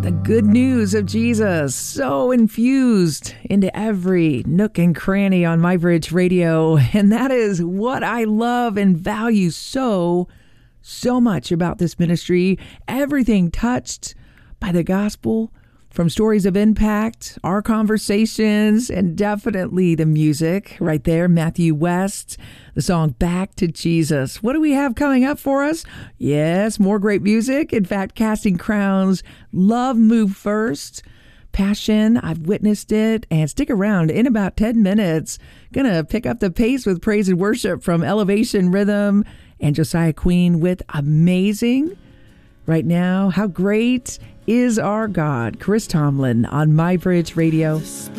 The good news of Jesus, so infused into every nook and cranny on MyBridge Radio. And that is what I love and value so much about this ministry. Everything touched by the gospel, from stories of impact, our conversations, and definitely the music right there. Matthew West, the song Back to Jesus. What do we have coming up for us? Yes, more great music. In fact, Casting Crowns, Love Moved First, Passion, I've Witnessed It, and stick around. In about 10 minutes, gonna pick up the pace with praise and worship from Elevation Rhythm and Josiah Queen with Amazing. Right now, how great is our God? Chris Tomlin on MyBridge Radio.